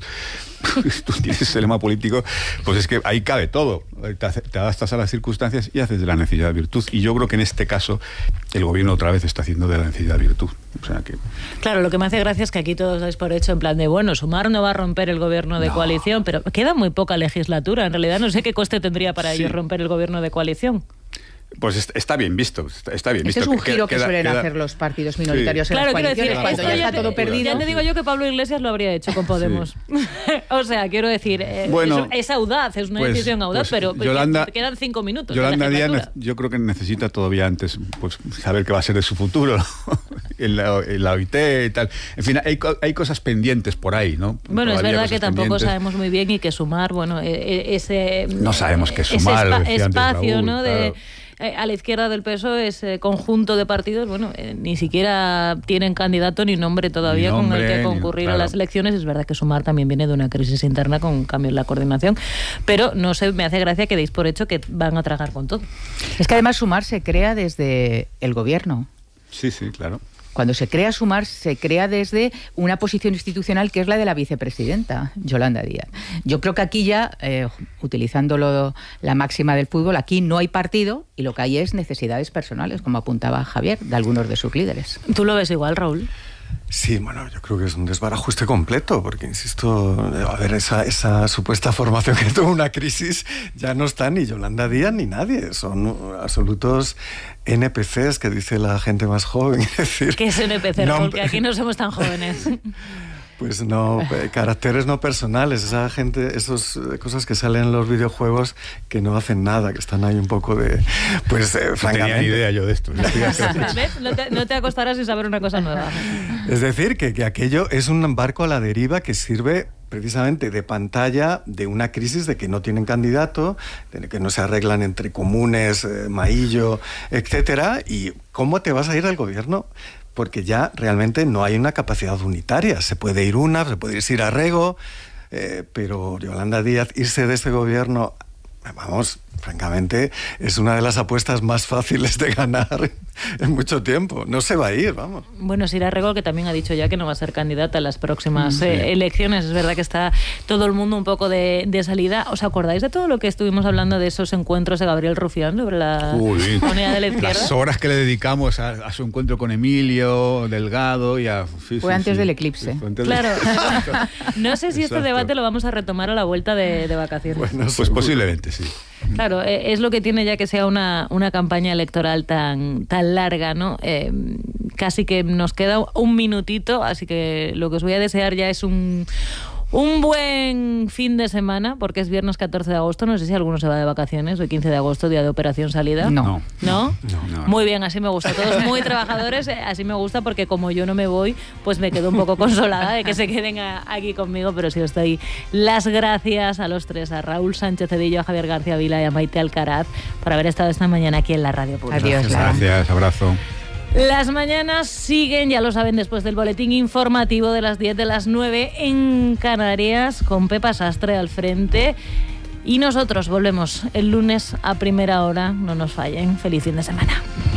D: Tú tienes ese lema político, pues es que ahí cabe todo. Te, te adaptas a las circunstancias y haces de la necesidad virtud. Y yo creo que en este caso el gobierno otra vez está haciendo de la necesidad virtud. O sea que...
A: Claro, lo que me hace gracia es que aquí todos dais por hecho en plan de, bueno, Sumar no va a romper el gobierno de no. coalición, pero queda muy poca legislatura. En realidad no sé qué coste tendría para sí. ellos romper el gobierno de coalición.
D: Pues está bien visto, está bien visto.
E: Este es un giro que,
D: queda,
E: suelen
D: queda...
E: hacer los partidos minoritarios sí. en
A: claro,
E: las coaliciones,
A: decir,
E: cuando ya está
A: te,
E: todo perdido.
A: Ya te digo yo que Pablo Iglesias lo habría hecho con Podemos. Sí. O sea, quiero decir, eh, bueno, es, es audaz, es una
D: pues,
A: decisión audaz,
D: pues,
A: pero
D: Yolanda,
A: quedan cinco minutos.
D: Yolanda Díaz, yo creo que necesita todavía antes pues saber qué va a ser de su futuro, ¿no? en, la, en la O I T y tal. En fin, hay, hay cosas pendientes por ahí, ¿no?
A: Bueno,
D: todavía
A: es verdad que tampoco
D: pendientes.
A: sabemos muy bien y que Sumar, bueno, ese...
D: No sabemos qué Sumar,
A: ese espa-
D: decía antes
A: espacio,
D: Raúl,
A: ¿no?
D: Claro.
A: De, a la izquierda del P S O E, ese conjunto de partidos, bueno, eh, ni siquiera tienen candidato ni nombre todavía ni nombre, con el que concurrir ni, claro. a las elecciones. Es verdad que Sumar también viene de una crisis interna con cambios en la coordinación, pero no sé, me hace gracia que deis por hecho que van a tragar con todo.
E: Es que además Sumar se crea desde el gobierno.
D: Sí, sí, claro.
E: Cuando se crea Sumar, se crea desde una posición institucional que es la de la vicepresidenta, Yolanda Díaz. Yo creo que aquí ya, eh, utilizando lo, la máxima del fútbol, aquí no hay partido y lo que hay es necesidades personales, como apuntaba Javier, de algunos de sus líderes.
A: ¿Tú lo ves igual, Raúl?
F: Sí, bueno, yo creo que es un desbarajuste completo, porque, insisto, a ver, esa, esa supuesta formación que tuvo una crisis, ya no está ni Yolanda Díaz ni nadie, son absolutos N P Cs, que dice la gente más joven. Es decir,
A: ¿qué es N P C? No, porque aquí no somos tan jóvenes.
F: Pues no, caracteres no personales, esa gente, esas cosas que salen en los videojuegos que no hacen nada, que están ahí un poco de... Pues, eh,
D: no
F: francamente...
D: tenía ni idea yo de esto.
A: ¿Ves? No te, no te acostarás sin saber una cosa nueva.
F: Es decir, que, que aquello es un barco a la deriva que sirve precisamente de pantalla de una crisis de que no tienen candidato, de que no se arreglan entre comunes, eh, Maillo, etcétera, y ¿cómo te vas a ir al gobierno? Porque ya realmente no hay una capacidad unitaria. Se puede ir una, se puede ir a Rego, eh, pero Yolanda Díaz irse de este gobierno, vamos, francamente, es una de las apuestas más fáciles de ganar en mucho tiempo. No se va a ir, vamos.
A: Bueno, Sira Rego, que también ha dicho ya que no va a ser candidata a las próximas sí. eh, elecciones. Es verdad que está todo el mundo un poco de, de salida. ¿Os acordáis de todo lo que estuvimos hablando de esos encuentros de Gabriel Rufián sobre la unidad de la izquierda?
D: Las horas que le dedicamos a, a su encuentro con Emilio Delgado y a...
E: Sí, Fue sí, antes sí. del eclipse.
A: Antes claro. De... No sé si Exacto. este debate lo vamos a retomar a la vuelta de, de vacaciones.
F: Bueno,
D: pues posiblemente, sí.
A: Claro, es lo que tiene ya que sea una, una campaña electoral tan, tan larga, ¿no? Eh, casi que nos queda un minutito, así que lo que os voy a desear ya es un, Un buen fin de semana, porque es viernes catorce de agosto. No sé si alguno se va de vacaciones. Hoy quince de agosto, día de operación salida.
E: No.
A: ¿No?
D: No, no.
A: Muy bien, así me gusta. Todos muy trabajadores, así me gusta, porque como yo no me voy, pues me quedo un poco consolada de que se queden a, aquí conmigo, pero sí os doy las gracias a los tres, a Raúl Sánchez Cedillo, a Javier García Vila y a Maite Alcaraz, por haber estado esta mañana aquí en la Radio Pública.
E: Adiós, Lara.
D: Gracias, abrazo.
A: Las mañanas siguen, ya lo saben, después del boletín informativo de las diez, de las nueve en Canarias, con Pepa Sastre al frente. Y nosotros volvemos el lunes a primera hora. No nos fallen. Feliz fin de semana.